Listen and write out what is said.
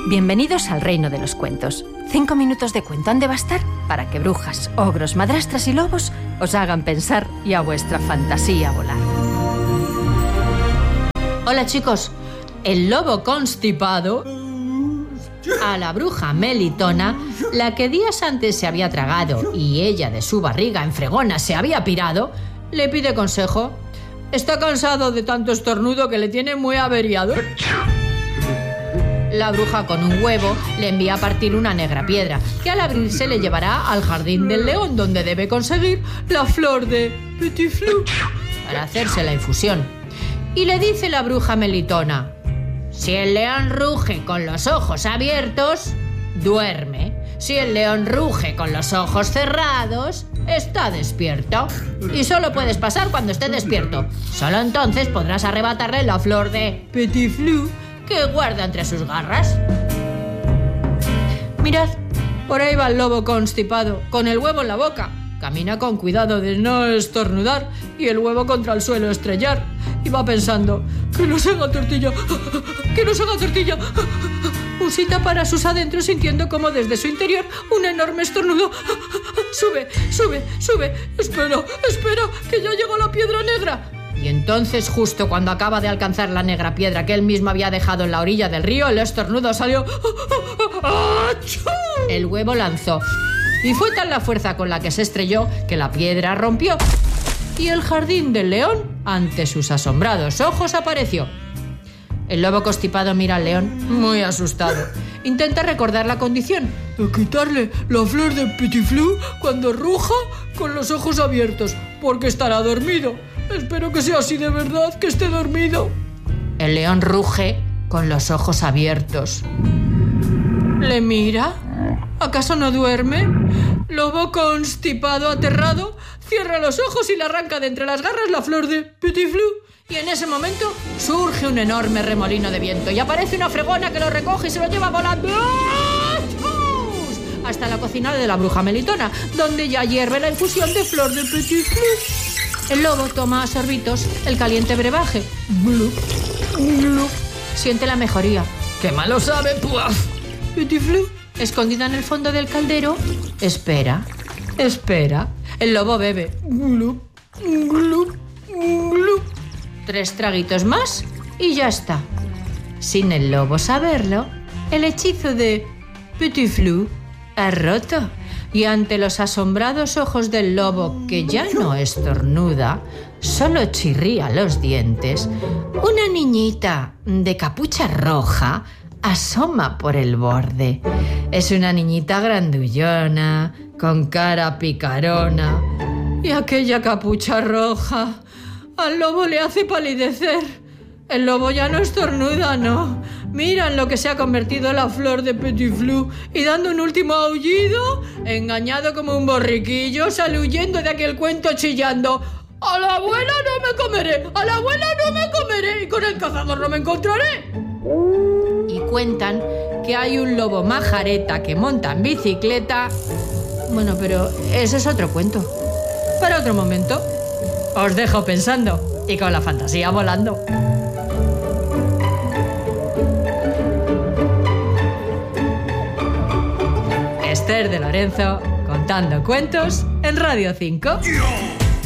Bienvenidos al reino de los cuentos. 5 minutos de cuento han de bastar para que brujas, ogros, madrastras y lobos os hagan pensar y a vuestra fantasía volar. Hola chicos, el lobo constipado a la bruja Melitona, la que días antes se había tragado y ella de su barriga en fregona se había pirado, le pide consejo. Está cansado de tanto estornudo que le tiene muy averiado. La bruja con un huevo le envía a partir una negra piedra que al abrirse le llevará al jardín del león, donde debe conseguir la flor de Petit Flou para hacerse la infusión. Y le dice la bruja Melitona: si el león ruge con los ojos abiertos, duerme. Si el león ruge con los ojos cerrados, está despierto. Y solo puedes pasar cuando esté despierto. Solo entonces podrás arrebatarle la flor de Petit Flou que guarda entre sus garras. Mirad, por ahí va el lobo constipado, con el huevo en la boca. Camina con cuidado de no estornudar y el huevo contra el suelo estrellar. Y va pensando: que no se haga tortilla, que no se haga tortilla. Usita para sus adentros, sintiendo como desde su interior un enorme estornudo. Sube, sube, sube. Espera, espera, que ya llegó la piedra negra. Y entonces, justo cuando acaba de alcanzar la negra piedra que él mismo había dejado en la orilla del río, el estornudo salió. El huevo lanzó. Y fue tal la fuerza con la que se estrelló que la piedra rompió. Y el jardín del león, ante sus asombrados ojos, apareció. El lobo constipado mira al león, muy asustado. Intenta recordar la condición de quitarle la flor de Petit Flou cuando ruja con los ojos abiertos, porque estará dormido. Espero que sea así de verdad, que esté dormido. El león ruge con los ojos abiertos. ¿Le mira? ¿Acaso no duerme? Lobo constipado, aterrado, cierra los ojos y le arranca de entre las garras la flor de Petit Flou. Y en ese momento surge un enorme remolino de viento y aparece una fregona que lo recoge y se lo lleva volando hasta la cocina de la bruja Melitona, donde ya hierve la infusión de flor de Petit Flou. El lobo toma a sorbitos el caliente brebaje. Glup, glup. Siente la mejoría. ¡Qué malo sabe! ¡Puaf! Petit Flou, escondida en el fondo del caldero, espera, espera. El lobo bebe. Glup, glup, glup. 3 traguitos más y ya está. Sin el lobo saberlo, el hechizo de Petit Flou ha roto. Y ante los asombrados ojos del lobo, que ya no estornuda, solo chirría los dientes, una niñita de capucha roja asoma por el borde. Es una niñita grandullona, con cara picarona. Y aquella capucha roja al lobo le hace palidecer. El lobo ya no estornuda, no. Mira en lo que se ha convertido la flor de Petit Flou y dando un último aullido, engañado como un borriquillo, sale huyendo de aquel cuento chillando: a la abuela no me comeré, a la abuela no me comeré y con el cazador no me encontraré. Y cuentan que hay un lobo majareta que monta en bicicleta. Bueno, pero ese es otro cuento. Para otro momento. Os dejo pensando y con la fantasía volando. Esther de Lorenzo, contando cuentos en Radio 5.